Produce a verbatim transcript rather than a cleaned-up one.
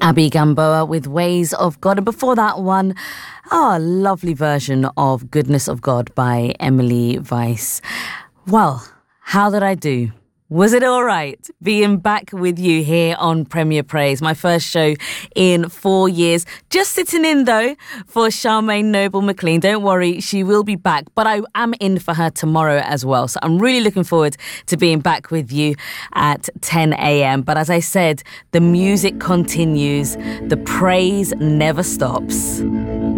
Abby Gamboa with Ways of God. And before that one, oh, a lovely version of Goodness of God by Emily Weiss. Well, how did I do? Was it all right being back with you here on Premier Praise? My first show in four years. Just sitting in, though, for Charmaine Noble-McLean. Don't worry, she will be back. But I am in for her tomorrow as well. So I'm really looking forward to being back with you at ten a.m. But as I said, the music continues. The praise never stops.